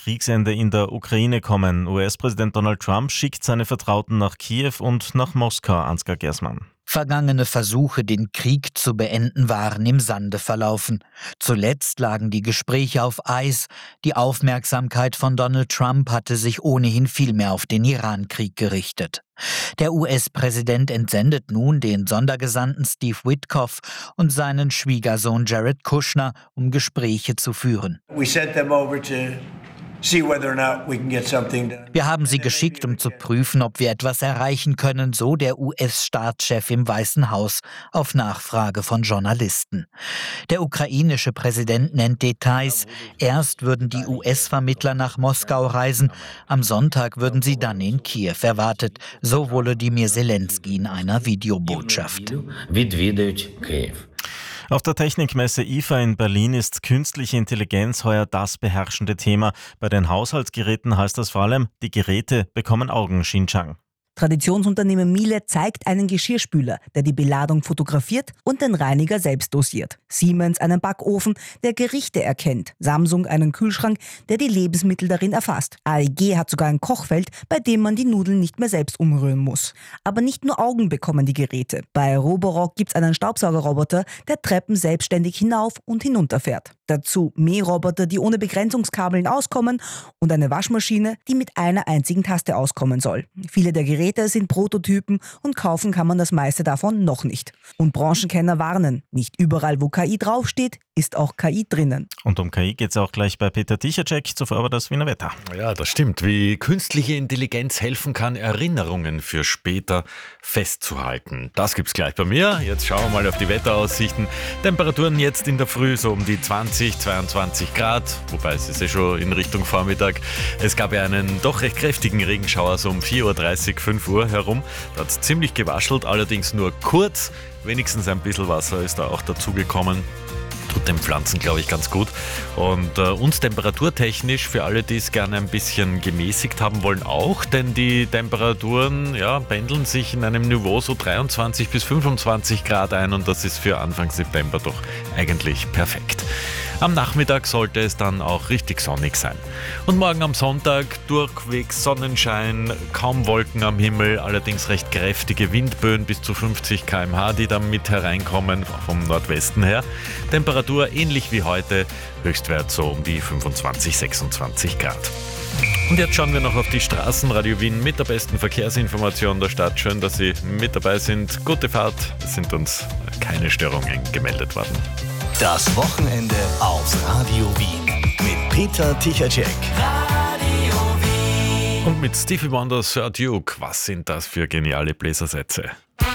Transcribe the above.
Kriegsende in der Ukraine kommen. US-Präsident Donald Trump schickt seine Vertrauten nach Kiew und nach Moskau, Ansgar Gersmann. Vergangene Versuche, den Krieg zu beenden, waren im Sande verlaufen. Zuletzt lagen die Gespräche auf Eis. Die Aufmerksamkeit von Donald Trump hatte sich ohnehin viel mehr auf den Irankrieg gerichtet. Der US-Präsident entsendet nun den Sondergesandten Steve Witkoff und seinen Schwiegersohn Jared Kushner, um Gespräche zu führen. Wir haben sie geschickt, um zu prüfen, ob wir etwas erreichen können, so der US-Staatschef im Weißen Haus auf Nachfrage von Journalisten. Der ukrainische Präsident nennt Details. Erst würden die US-Vermittler nach Moskau reisen, am Sonntag würden sie dann in Kiew erwartet, so Volodymyr Zelensky in einer Videobotschaft. Auf der Technikmesse IFA in Berlin ist künstliche Intelligenz heuer das beherrschende Thema. Bei den Haushaltsgeräten heißt das vor allem, die Geräte bekommen Augen, Xinjiang. Traditionsunternehmen Miele zeigt einen Geschirrspüler, der die Beladung fotografiert und den Reiniger selbst dosiert. Siemens einen Backofen, der Gerichte erkennt. Samsung einen Kühlschrank, der die Lebensmittel darin erfasst. AEG hat sogar ein Kochfeld, bei dem man die Nudeln nicht mehr selbst umrühren muss. Aber nicht nur Augen bekommen die Geräte. Bei Roborock gibt's einen Staubsaugerroboter, der Treppen selbstständig hinauf und hinunter fährt. Dazu Mähroboter, die ohne Begrenzungskabeln auskommen und eine Waschmaschine, die mit einer einzigen Taste auskommen soll. Viele der Geräte sind Prototypen und kaufen kann man das meiste davon noch nicht. Und Branchenkenner warnen, nicht überall, wo KI draufsteht, ist auch KI drinnen. Und um KI geht es auch gleich bei Peter Tichacek, zuvor aber das Wiener Wetter. Ja, das stimmt. Wie künstliche Intelligenz helfen kann, Erinnerungen für später festzuhalten. Das gibt's gleich bei mir. Jetzt schauen wir mal auf die Wetteraussichten. Temperaturen jetzt in der Früh so um die 20, 22 Grad, wobei es ist ja schon in Richtung Vormittag. Es gab ja einen doch recht kräftigen Regenschauer so um 4.30 Uhr, 5 Uhr herum. Da hat es ziemlich gewaschelt, allerdings nur kurz. Wenigstens ein bisschen Wasser ist da auch dazugekommen. Tut den Pflanzen, glaube ich, ganz gut. Und uns temperaturtechnisch, für alle, die es gerne ein bisschen gemäßigt haben wollen, auch, denn die Temperaturen pendeln sich in einem Niveau so 23 bis 25 Grad ein und das ist für Anfang September doch eigentlich perfekt. Am Nachmittag sollte es dann auch richtig sonnig sein. Und morgen am Sonntag durchwegs Sonnenschein, kaum Wolken am Himmel, allerdings recht kräftige Windböen bis zu 50 km/h, die dann mit hereinkommen vom Nordwesten her. Temperatur ähnlich wie heute, Höchstwert so um die 25, 26 Grad. Und jetzt schauen wir noch auf die Straßen. Radio Wien mit der besten Verkehrsinformation der Stadt. Schön, dass Sie mit dabei sind. Gute Fahrt. Es sind uns keine Störungen gemeldet worden. Das Wochenende auf Radio Wien mit Peter Tichacek. Radio Wien. Und mit Stevie Wonder, Sir Duke. Was sind das für geniale Bläsersätze?